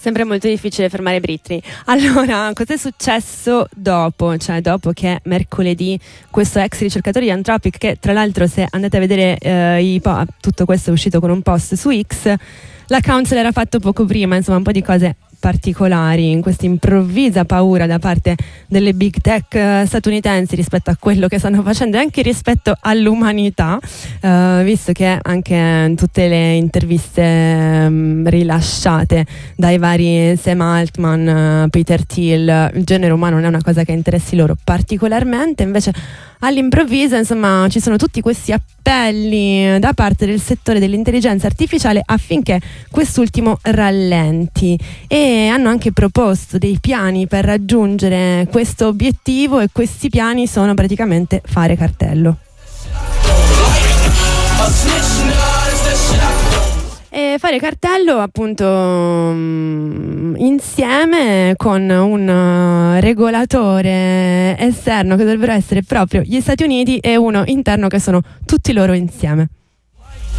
Sempre molto difficile fermare Britney. Allora, cos'è successo dopo? Cioè, dopo che mercoledì questo ex ricercatore di Anthropic, che tra l'altro se andate a vedere tutto questo è uscito con un post su X, l'account se l'era fatto poco prima, insomma un po' di cose particolari in questa improvvisa paura da parte delle big tech statunitensi rispetto a quello che stanno facendo e anche rispetto all'umanità, visto che anche in tutte le interviste rilasciate dai vari Sam Altman, Peter Thiel, il genere umano non è una cosa che interessi loro particolarmente, invece all'improvviso insomma ci sono tutti questi appelli da parte del settore dell'intelligenza artificiale affinché quest'ultimo rallenti, e hanno anche proposto dei piani per raggiungere questo obiettivo, e questi piani sono praticamente fare cartello. E fare cartello appunto insieme con un regolatore esterno che dovrebbero essere proprio gli Stati Uniti e uno interno che sono tutti loro insieme.